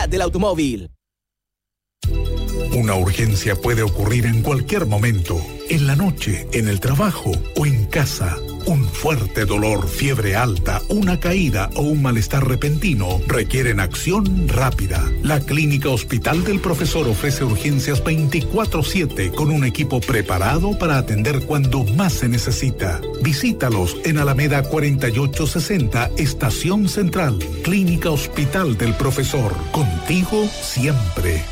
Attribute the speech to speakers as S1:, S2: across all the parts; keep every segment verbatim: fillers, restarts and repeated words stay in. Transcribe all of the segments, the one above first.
S1: del automóvil.
S2: Una urgencia puede ocurrir en cualquier momento, en la noche, en el trabajo o en casa. Un fuerte dolor, fiebre alta, una caída o un malestar repentino requieren acción rápida. La Clínica Hospital del Profesor ofrece urgencias veinticuatro siete con un equipo preparado para atender cuando más se necesita. Visítalos en Alameda cuarenta y ocho sesenta, Estación Central. Clínica Hospital del Profesor. Contigo siempre.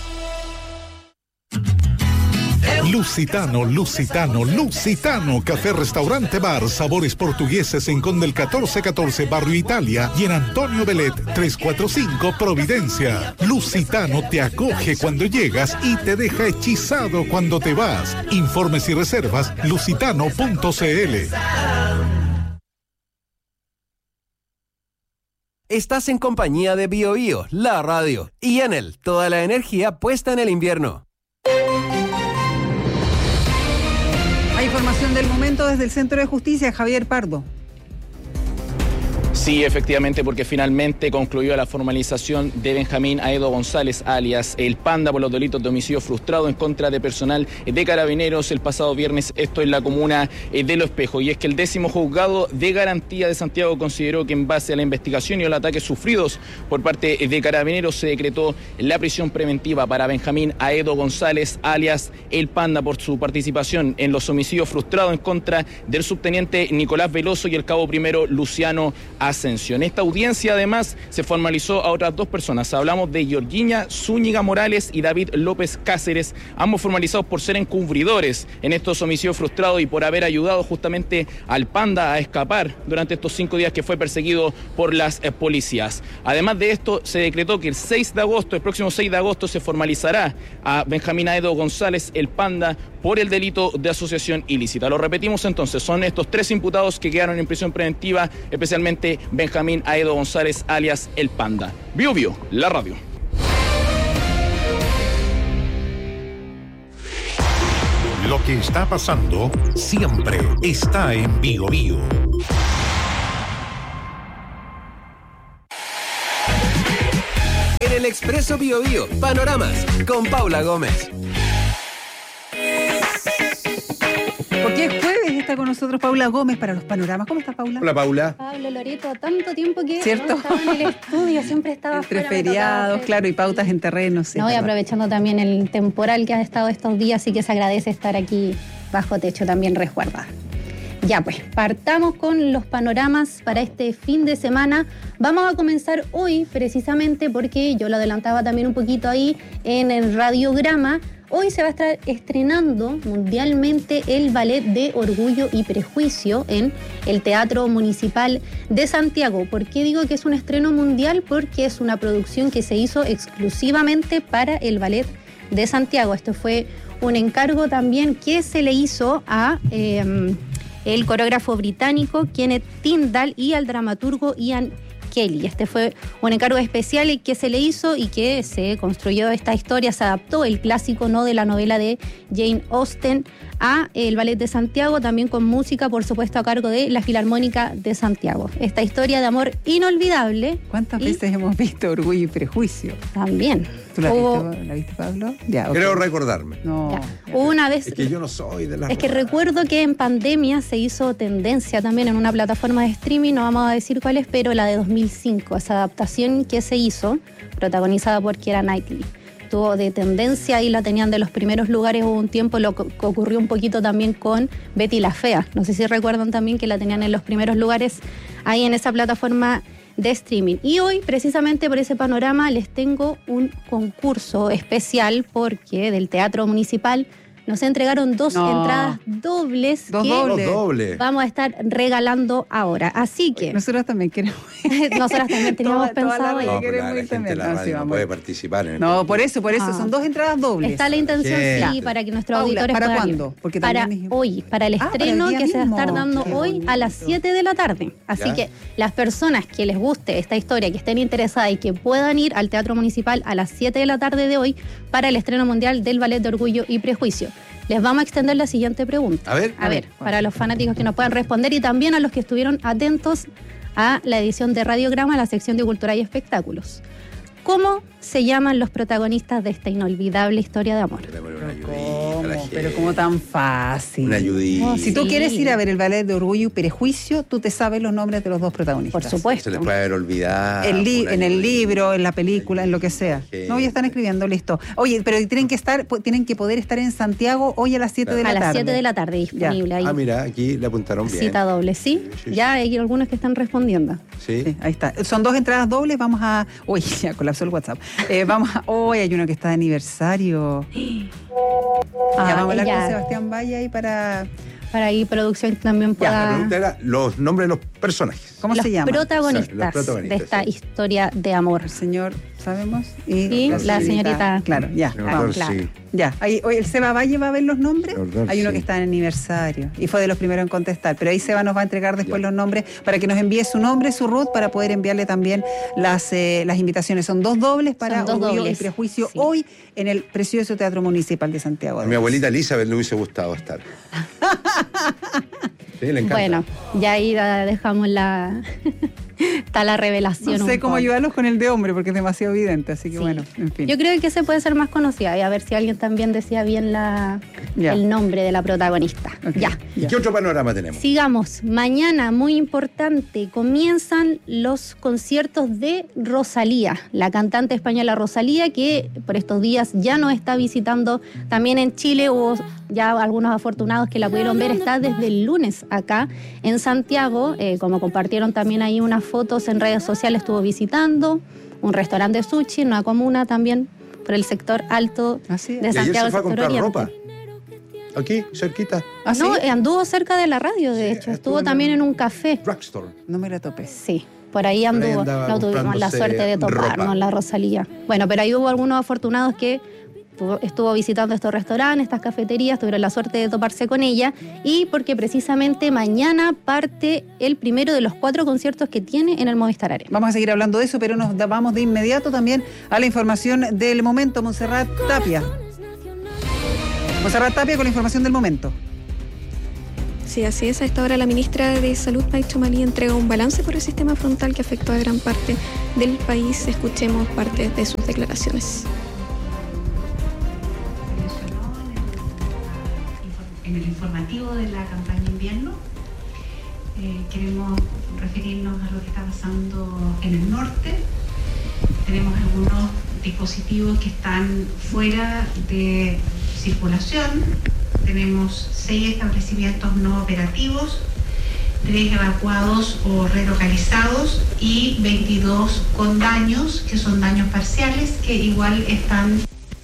S2: Lusitano, Lusitano, Lusitano, café, restaurante, bar, sabores portugueses en Conde el catorce catorce, Barrio Italia, y en Antonio Belet, trescientos cuarenta y cinco, Providencia. Lusitano te acoge cuando llegas y te deja hechizado cuando te vas. Informes y reservas, lusitano punto c l.
S1: Estás en compañía de Bio Bio, la radio, y Enel, toda la energía puesta en el invierno.
S3: Hay información del momento desde el Centro de Justicia, Javier Pardo.
S4: Sí, efectivamente, porque finalmente concluyó la formalización de Benjamín Aedo González, alias El Panda, por los delitos de homicidio frustrado en contra de personal de Carabineros el pasado viernes, esto en la comuna de Los Espejos. Y es que el décimo juzgado de garantía de Santiago consideró que en base a la investigación y a los ataques sufridos por parte de Carabineros se decretó la prisión preventiva para Benjamín Aedo González, alias El Panda, por su participación en los homicidios frustrados en contra del subteniente Nicolás Veloso y el cabo primero Luciano Asensio. En esta audiencia, además, se formalizó a otras dos personas. Hablamos de Georgina Zúñiga Morales y David López Cáceres, ambos formalizados por ser encubridores en estos homicidios frustrados y por haber ayudado justamente al Panda a escapar durante estos cinco días que fue perseguido por las eh, policías. Además de esto, se decretó que el seis de agosto, el próximo seis de agosto, se formalizará a Benjamín Aedo González, El Panda, por el delito de asociación ilícita. Lo repetimos entonces, son estos tres imputados que quedaron en prisión preventiva, especialmente Benjamín Aedo González, alias El Panda. Bio Bio, la radio.
S2: Lo que está pasando siempre está en Bio Bio.
S1: En el Expreso Bio Bio, Panoramas, con Paula Gómez.
S3: Porque es jueves, está con nosotros Paula Gómez para los panoramas. ¿Cómo estás, Paula?
S5: Hola, Paula.
S6: Pablo, Loreto, tanto tiempo que
S3: ¿Cierto?
S6: no estaba en el estudio, siempre estaba
S3: Entre
S6: fuera, me
S3: feriados,
S6: tocaba,
S3: claro, y pautas en terreno, sí.
S6: No, y
S3: ¿verdad?
S6: aprovechando también el temporal que ha estado estos días, así que se agradece estar aquí bajo techo también resguardada. Ya pues, partamos con los panoramas para este fin de semana. Vamos a comenzar hoy precisamente porque yo lo adelantaba también un poquito ahí en el radiograma. Hoy se va a estar estrenando mundialmente el ballet de Orgullo y Prejuicio en el Teatro Municipal de Santiago. ¿Por qué digo que es un estreno mundial? Porque es una producción que se hizo exclusivamente para el ballet de Santiago. Esto fue un encargo también que se le hizo a eh, el coreógrafo británico Kenneth Tyndall y al dramaturgo Ian Kelly. Este fue un encargo especial que se le hizo y que se construyó esta historia, se adaptó el clásico no de la novela de Jane Austen a el Ballet de Santiago, también con música, por supuesto, a cargo de la Filarmónica de Santiago. Esta historia de amor inolvidable.
S3: ¿Cuántas veces hemos visto Orgullo y Prejuicio?
S6: También.
S3: ¿Tú la,
S6: Hubo...
S3: viste, la viste, Pablo? Ya,
S5: Creo
S3: okay.
S5: recordarme.
S3: No.
S6: Ya. Hubo una vez...
S5: Es que yo no soy de las...
S6: Es que recuerdo que en pandemia se hizo tendencia también en una plataforma de streaming, no vamos a decir cuál es, pero la de dos mil cinco, esa adaptación que se hizo, protagonizada por Keira Knightley. Tuvo de tendencia y la tenían de los primeros lugares. Hubo un tiempo, lo que ocurrió un poquito también con Betty la Fea. No sé si recuerdan también que la tenían en los primeros lugares ahí en esa plataforma de streaming. Y hoy, precisamente por ese panorama, les tengo un concurso especial porque del Teatro Municipal nos entregaron dos
S3: no.
S6: entradas dobles
S3: dos
S6: que
S3: dobles.
S5: dobles.
S6: vamos a estar regalando ahora. Así que...
S3: Nosotros también queremos
S6: Nosotras también teníamos
S3: toda,
S6: pensado...
S3: toda la
S5: No, pero
S3: queremos
S5: la
S3: ir
S5: gente
S3: también.
S5: de la
S3: No,
S5: radio
S3: sí,
S5: no
S3: vamos.
S5: puede participar en el
S3: No, por eso, por eso,
S6: Ah.
S3: son dos entradas dobles.
S6: Está la intención,
S5: Gente.
S6: sí, para que nuestros
S3: Paula,
S6: auditores
S3: ¿para
S6: puedan
S3: cuándo?
S6: ir.
S3: Porque
S6: para
S3: también es-
S6: hoy, para el
S3: Ah, para el
S6: estreno
S3: día
S6: que se va a
S3: mismo.
S6: estar dando
S3: Qué
S6: hoy a las
S3: bonito.
S6: siete de la tarde. Así
S5: Ya.
S6: que las personas que les guste esta historia, que estén interesadas y que puedan ir al Teatro Municipal a las siete de la tarde de hoy para el estreno mundial del Ballet de Orgullo y Prejuicio. Les vamos a extender la siguiente pregunta.
S5: A ver.
S6: A ver, para los fanáticos que nos puedan responder y también a los que estuvieron atentos a la edición de Radiograma, la sección de Cultura y Espectáculos. ¿Cómo se llaman los protagonistas de esta inolvidable historia de amor?
S5: Una ayudita
S3: ¿Cómo?
S5: a la gente.
S3: Pero como tan fácil.
S5: Una ayudita.
S6: Oh,
S3: Si tú
S6: Sí.
S3: quieres ir a ver el ballet de Orgullo y Prejuicio, tú te sabes los nombres de los dos protagonistas.
S6: Por supuesto.
S5: Se les puede haber olvidado.
S3: El li-
S5: una
S3: en el
S5: ayudita.
S3: libro, en la película, en lo que sea.
S5: Sí.
S3: No, ya están escribiendo, listo. Oye, pero tienen que estar, pu- tienen que poder estar en Santiago hoy a las siete de la
S6: A
S3: tarde.
S6: las siete de la tarde disponible ahí.
S5: Ah, mira, aquí le apuntaron bien.
S6: Cita doble, ¿sí?
S5: Sí, sí,
S6: Ya hay algunos que están respondiendo.
S5: Sí.
S3: Sí, ahí está. Son dos entradas dobles, vamos a... Uy, ya colapsó el WhatsApp. Eh, vamos a... Hoy hay uno que está de aniversario.
S6: Ah,
S3: ya vamos a hablar
S6: ya.
S3: con Sebastián Valle ahí para...
S6: Para ahí producción también
S5: La
S6: pueda...
S5: pregunta era los nombres de los personajes.
S3: ¿Cómo
S6: los
S3: se llama?
S6: protagonistas,
S5: Los protagonistas,
S6: de esta
S5: sí.
S6: historia de amor.
S3: El señor, ¿sabemos?
S6: Y la señorita-
S3: Claro, ya.
S5: Señor
S3: vamos.
S5: Dorsi.
S6: claro.
S3: Ya, ahí, hoy el Seba Valle va a ver los nombres.
S5: Señor Dorsi.
S3: Hay uno que está en aniversario y fue de los primeros en contestar, pero ahí Seba nos va a entregar después
S5: Ya.
S3: los nombres para que nos envíe su nombre, su root, para poder enviarle también las, eh, las invitaciones. Son dos dobles para
S6: Son dos
S3: Orgullo
S6: dobles,
S3: y Prejuicio
S6: sí.
S3: hoy en el precioso Teatro Municipal de Santiago.
S5: A mi abuelita Elizabeth le hubiese gustado estar. Sí, le encanta.
S6: Bueno, ya ahí la dejamos la... Está la revelación.
S3: No sé
S6: un
S3: cómo
S6: poco.
S3: ayudarlos con el de hombre porque es demasiado evidente, así que
S6: Sí.
S3: bueno, en fin.
S6: Yo creo que ese puede ser más conocida y a ver si alguien también decía bien la,
S3: Ya.
S6: el nombre de la protagonista.
S3: Ok.
S6: Ya.
S5: ¿Y qué otro panorama tenemos?
S6: Sigamos. Mañana, muy importante, comienzan los conciertos de Rosalía, la cantante española Rosalía, que por estos días ya nos está visitando también en Chile. Hubo ya algunos afortunados que la pudieron ver. Está desde el lunes acá en Santiago, eh, como compartieron también ahí unas fotos en redes sociales, estuvo visitando un restaurante de sushi, una comuna también por el sector alto
S3: ¿Ah, sí?
S6: de
S5: Y ayer
S6: Santiago.
S5: se fue a
S6: sector
S5: comprar
S6: oriente.
S5: ropa. Aquí, cerquita.
S3: ¿Ah, sí?
S6: No, eh, anduvo cerca de la radio, de hecho.
S5: estuvo
S6: Estuvo
S5: en
S6: también
S5: un-
S6: en un café.
S5: Drugstore.
S3: No me la topé.
S6: Sí, por ahí
S5: Por ahí
S6: anduvo.
S5: andaba
S6: No tuvimos la
S5: comprándose
S6: suerte de toparnos,
S5: ropa.
S6: la Rosalía. Bueno, pero ahí hubo algunos afortunados que tuvo- estuvo visitando estos restaurantes, estas cafeterías, tuvieron la suerte de toparse con ella. Y porque precisamente mañana parte el primero de los cuatro conciertos que tiene en el Movistar Arena.
S3: Vamos a seguir hablando de eso, pero nos da- vamos de inmediato también a la información del momento. Montserrat Tapia. Montserrat Tapia con la información del momento.
S7: Sí, así es. A esta hora la ministra de Salud, Maicho Malí, entrega un balance por el sistema frontal que afectó a gran parte del país. Escuchemos parte de sus declaraciones.
S8: En el informativo de la campaña invierno, eh, queremos referirnos a lo que está pasando en el norte. Tenemos algunos dispositivos que están fuera de circulación. Tenemos seis establecimientos no operativos, tres evacuados o relocalizados y veintidós con daños, que son daños parciales, que igual están...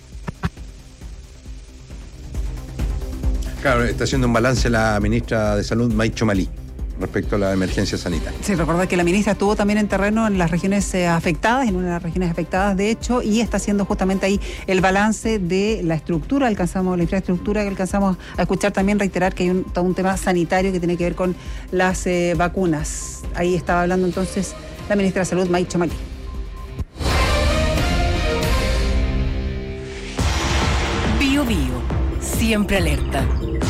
S5: Claro, está haciendo un balance la ministra de Salud, Maicho Malí, respecto a la emergencia sanitaria.
S3: Sí, recordar que la ministra estuvo también en terreno en las regiones eh, afectadas, en una de las regiones afectadas de hecho, y está haciendo justamente ahí el balance de la estructura, alcanzamos la infraestructura que alcanzamos a escuchar, también reiterar que hay un, todo un tema sanitario que tiene que ver con las eh, vacunas. Ahí estaba hablando entonces la ministra de Salud, Maicho Malí.
S9: Bio Bio, siempre alerta.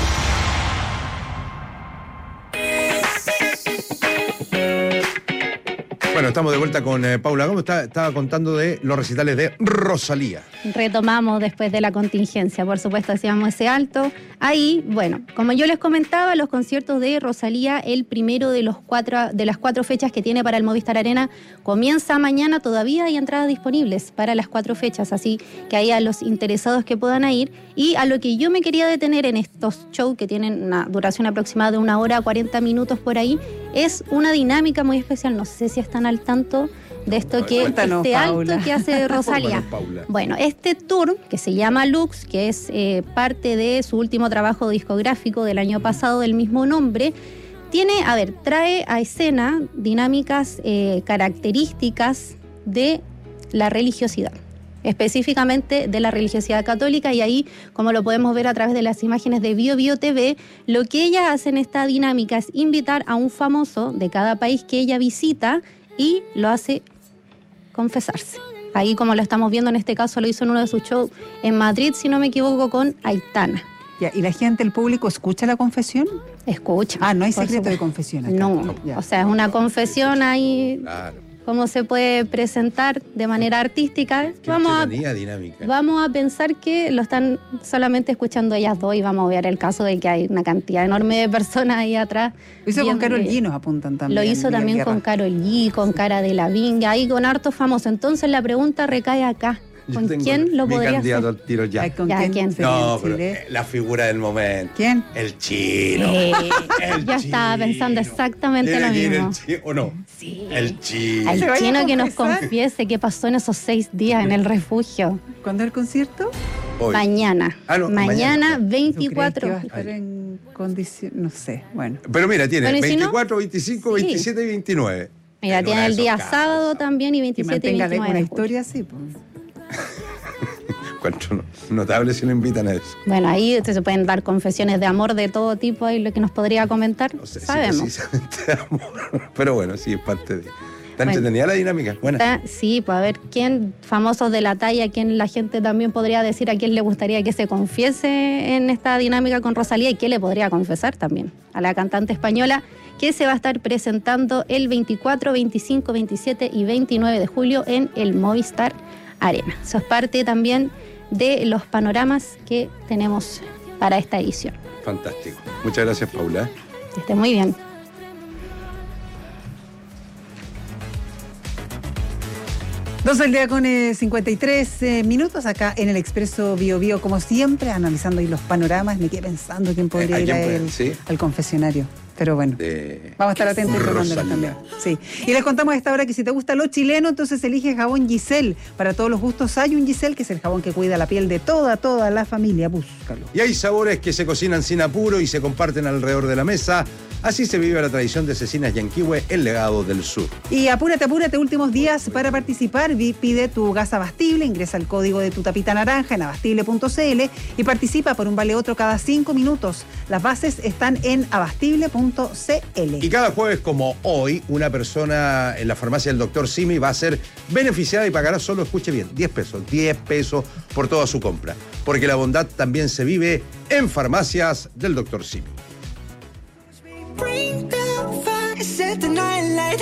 S5: Bueno, estamos de vuelta con eh, Paula Gómez. Está- Estaba contando de los recitales de Rosalía.
S6: Retomamos después de la contingencia, por supuesto, hacíamos ese alto. Ahí, bueno, como yo les comentaba, los conciertos de Rosalía, el primero de los cuatro de las cuatro fechas que tiene para el Movistar Arena, comienza mañana. Todavía hay entradas disponibles para las cuatro fechas, así que ahí a los interesados que puedan ir. Y a lo que yo me quería detener en estos shows que tienen una duración aproximada de una hora a cuarenta minutos por ahí, es una dinámica muy especial. No sé si están al tanto de esto que
S3: Cuéntanos,
S6: este alto
S3: Paula.
S6: que hace Rosalía.
S5: Bueno, Paula.
S6: Bueno, este tour que se llama Lux, que es eh, parte de su último trabajo discográfico del año pasado del mismo nombre, tiene, a ver, trae a escena dinámicas eh, características de la religiosidad, específicamente de la religiosidad católica, y ahí, como lo podemos ver a través de las imágenes de Bio Bio T V, lo que ella hace en esta dinámica es invitar a un famoso de cada país que ella visita y lo hace confesarse. Ahí, como lo estamos viendo, en este caso lo hizo en uno de sus shows en Madrid, si no me equivoco, con Aitana.
S3: Ya, ¿y la gente, el público, escucha la confesión?
S6: Escucha.
S3: Ah, no hay
S6: por
S3: secreto de
S6: supuesto.
S3: confesión acá.
S6: No,
S3: Ya.
S6: o sea, es una confesión ahí
S5: Claro.
S6: cómo se puede presentar de manera artística.
S5: Qué
S6: vamos a,
S5: dinámica.
S6: vamos a pensar que lo están solamente escuchando ellas dos y vamos a ver el caso de que hay una cantidad enorme de personas ahí atrás.
S3: Lo hizo con Karol G, nos apuntan también.
S6: Lo hizo también con Karol G, con Cara de Lavín, ahí con hartos famosos. Entonces la pregunta recae acá. ¿Con quién lo
S5: mi
S6: podría
S5: candidato
S6: hacer?
S5: al tiro ya.
S3: Ay, ¿con
S6: Ya,
S3: quién?
S6: ¿quién?
S3: sería
S5: No,
S3: en
S5: pero
S3: Chile?
S5: eh, la figura del momento.
S3: ¿Quién?
S5: El chino.
S6: Eh,
S5: El
S6: yo estaba
S5: chino.
S6: pensando exactamente
S5: ¿Tiene
S6: lo
S5: que ir
S6: mismo.
S5: el chino o no?
S6: Sí.
S5: El chino.
S6: Al
S3: ¿Se vaya a
S6: chino que nos
S3: confesar?
S6: confiese qué pasó en esos seis días en el refugio.
S3: ¿Cuándo es el concierto?
S5: Hoy.
S6: Mañana.
S5: Ah, no,
S6: mañana,
S5: mañana.
S3: ¿Tú
S6: veinticuatro.
S3: crees que va a estar en condición? No sé, bueno.
S5: Pero mira, tiene
S6: Bueno, ¿y si no?
S5: veinticuatro, veinticinco,
S6: Sí.
S5: veintisiete y veintinueve.
S6: Mira,
S5: En
S6: tiene
S5: una de
S6: el día
S5: esos
S6: sábado
S5: casos.
S6: también y
S3: Que
S6: veintisiete y
S3: mantenga
S6: veintinueve.
S3: una
S6: de julio.
S3: historia así, pues.
S5: Encuentro notable si lo invitan a eso.
S6: Bueno, ahí se pueden dar confesiones de amor de todo tipo, ahí lo que nos podría comentar,
S5: No sé si
S6: sabemos.
S5: precisamente amor. Pero bueno, sí, es parte de. ¿Está
S6: Bueno.
S5: entretenida la dinámica? Buena.
S6: Está- sí, pues a ver quién, famosos de la talla, quién la gente también podría decir a quién le gustaría que se confiese en esta dinámica con Rosalía y qué le podría confesar también a la cantante española que se va a estar presentando el veinticuatro, veinticinco, veintisiete y veintinueve de julio en el Movistar Arena. Eso es parte también de los panoramas que tenemos para esta edición.
S5: Fantástico. Muchas gracias, Paula.
S6: Que esté muy bien.
S3: Dos del día con eh, cincuenta y tres eh, minutos acá en el Expreso Bio Bio, como siempre, analizando ahí los panoramas. Me quedé pensando quién podría
S5: Eh, ¿a
S3: ir
S5: quién
S3: a
S5: puede?
S3: él,
S5: Sí.
S3: al confesionario. Pero bueno,
S5: De
S3: vamos a estar atentos y
S5: Rosalía.
S3: tomándolos también. Sí. Y les contamos a esta hora que si te gusta lo chileno, entonces elige jabón Giselle. Para todos los gustos hay un Giselle, que es el jabón que cuida la piel de toda, toda la familia. Búscalo.
S5: Y hay sabores que se cocinan sin apuro y se comparten alrededor de la mesa. Así se vive la tradición de Cecinas Yanquihue, el legado del sur.
S3: Y apúrate, apúrate, últimos días para participar. Vi- Pide tu gas abastible, ingresa el código de tu tapita naranja en abastible punto c l y participa por un vale otro cada cinco minutos. Las bases están en abastible punto c l.
S5: Y cada jueves, como hoy, una persona en la farmacia del doctor Simi va a ser beneficiada y pagará solo, escuche bien, diez pesos. diez pesos por toda su compra. Porque la bondad también se vive en farmacias del doctor Simi.
S10: Bring the fire, set the night light.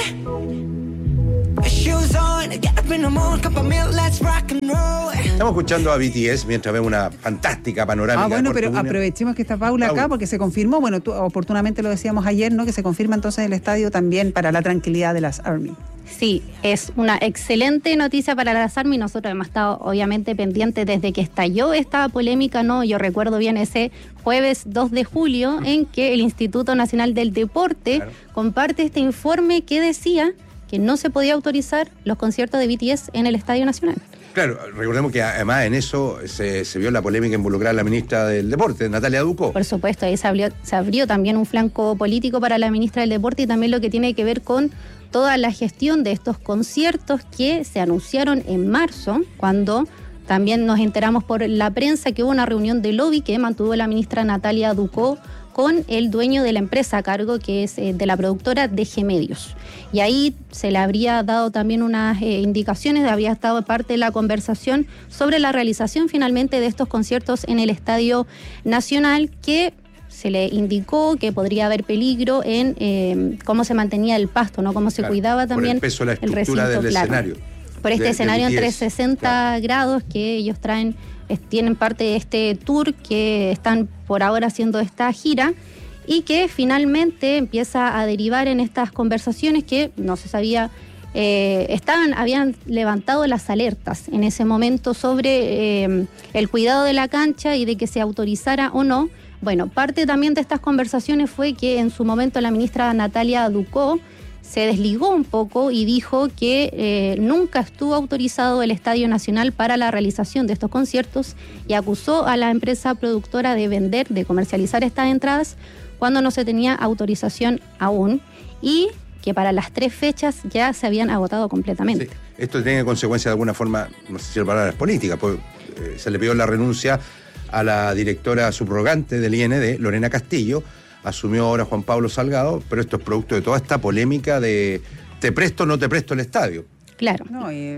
S10: Shoes on, get up in the morning, cup of milk, let's rock and roll.
S5: Estamos escuchando a B T S mientras vemos una fantástica panorámica.
S3: Ah, bueno,
S5: de
S3: pero
S5: Puerto Unión.
S3: aprovechemos que está Paula acá
S5: Paula.
S3: porque se confirmó, bueno, tú, oportunamente lo decíamos ayer, ¿no? Que se confirma entonces el estadio también para la tranquilidad de las Army.
S6: Sí, es una excelente noticia para las Army. Nosotros hemos estado obviamente pendientes desde que estalló esta polémica, ¿no? Yo recuerdo bien ese jueves dos de julio en que el Instituto Nacional del Deporte
S5: Claro.
S6: comparte este informe que decía que no se podía autorizar los conciertos de B T S en el Estadio Nacional.
S5: Claro, recordemos que además en eso se, se vio la polémica involucrada la ministra del Deporte, Natalia Ducó.
S6: Por supuesto, ahí se abrió, se abrió también un flanco político para la ministra del Deporte y también lo que tiene que ver con toda la gestión de estos conciertos que se anunciaron en marzo, cuando también nos enteramos por la prensa que hubo una reunión de lobby que mantuvo la ministra Natalia Ducó con el dueño de la empresa a cargo, que es eh, de la productora D G Medios. Y ahí se le habría dado también unas eh, indicaciones, había estado parte de la conversación sobre la realización finalmente de estos conciertos en el Estadio Nacional, que se le indicó que podría haber peligro en eh, cómo se mantenía el pasto, ¿no? Cómo se
S5: Claro,
S6: cuidaba
S5: por
S6: también
S5: el peso, la
S6: el
S5: estructura
S6: recinto,
S5: del
S6: claro.
S5: escenario.
S6: Por este
S5: de- de
S6: escenario en
S5: B T S,
S6: trescientos sesenta
S5: claro.
S6: grados que ellos traen, es- tienen parte de este tour que están por ahora haciendo esta gira y que finalmente empieza a derivar en estas conversaciones que no se sabía, eh, estaban, habían levantado las alertas en ese momento sobre eh, el cuidado de la cancha y de que se autorizara o no. Bueno, parte también de estas conversaciones fue que en su momento la ministra Natalia Ducó se desligó un poco y dijo que eh, nunca estuvo autorizado el Estadio Nacional para la realización de estos conciertos y acusó a la empresa productora de vender, de comercializar estas entradas cuando no se tenía autorización aún y que para las tres fechas ya se habían agotado completamente.
S5: Sí. Esto tiene consecuencias de alguna forma, no sé si la palabra es política, pues eh, se le pidió la renuncia a la directora subrogante del I N D, Lorena Castillo, asumió ahora Juan Pablo Salgado, pero esto es producto de toda esta polémica de te presto o no te presto el estadio.
S6: Claro.
S3: No, y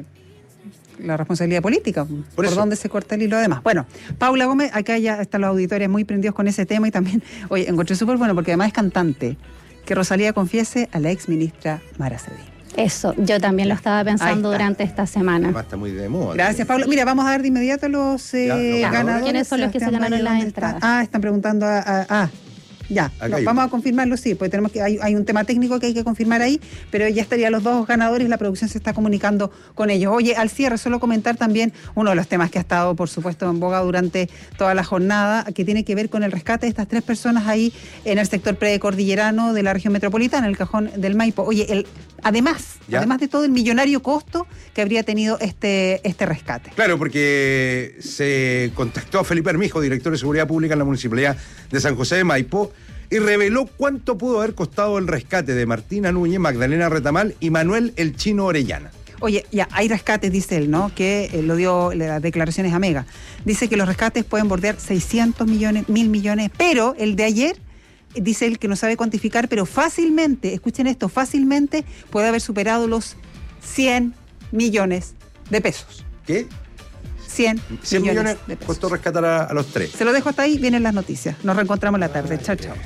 S3: la responsabilidad política, por,
S5: Por eso.
S3: dónde se corta el hilo además. Bueno, Paula Gómez, acá ya están los auditores muy prendidos con ese tema y también, oye, encontré súper bueno porque además es cantante, que Rosalía confiese a la ex ministra Mara Cedín.
S6: Eso, yo también lo estaba pensando durante esta semana.
S5: Además está muy de moda.
S3: Gracias, Pablo. Mira, vamos a ver de inmediato los eh,
S5: Ya, ¿los
S3: ganadores.
S6: ¿Quiénes son los que se
S3: Sebastián
S6: ganaron
S3: Valle,
S6: las
S3: ¿dónde está?
S6: entradas?
S3: Ah, están preguntando a... a- ah. Ya,
S5: Acá
S3: no,
S5: hay
S3: vamos
S5: uno.
S3: a confirmarlo, sí, porque tenemos que hay, hay un tema técnico que hay que confirmar ahí, pero ya estarían los dos ganadores, la producción se está comunicando con ellos. Oye, al cierre, solo comentar también uno de los temas que ha estado, por supuesto, en boga durante toda la jornada, que tiene que ver con el rescate de estas tres personas ahí en el sector precordillerano de la región metropolitana, en el cajón del Maipo. Oye, el, además,
S5: ¿Ya?
S3: además de todo el millonario costo que habría tenido este, este rescate.
S5: Claro, porque se contactó a Felipe Armijo, director de Seguridad Pública en la Municipalidad de San José de Maipo, y reveló cuánto pudo haber costado el rescate de Martina Núñez, Magdalena Retamal y Manuel el Chino Orellana.
S3: Oye, ya, hay rescates, dice él, ¿no? Que eh, lo dio las declaraciones a Mega. Dice que los rescates pueden bordear seiscientos millones, mil millones, pero el de ayer, eh, dice él que no sabe cuantificar, pero fácilmente, escuchen esto, fácilmente puede haber superado los cien millones de pesos.
S5: ¿Qué?
S3: cien,
S5: cien
S3: millones,
S5: millones
S3: de pesos.
S5: costó rescatar a, a los tres.
S3: Se lo dejo hasta ahí, vienen las noticias. Nos reencontramos la tarde. Chao, chao.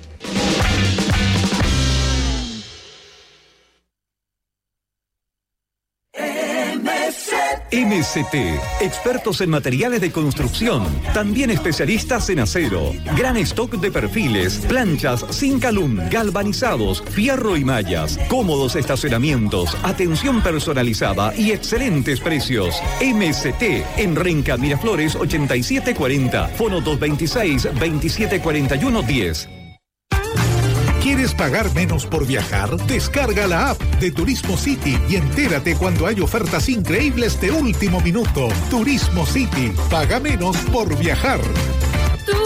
S11: M C T, expertos en materiales de construcción, también especialistas en acero, gran stock de perfiles, planchas, zinc alum, galvanizados, fierro y mallas, cómodos estacionamientos, atención personalizada y excelentes precios. M C T en Renca Miraflores ochenta y siete cuarenta, fono dos veintiséis, veintisiete cuarenta y uno diez.
S2: ¿Quieres pagar menos por viajar? Descarga la app de Turismo City y entérate cuando hay ofertas increíbles de último minuto. Turismo City, paga menos por viajar.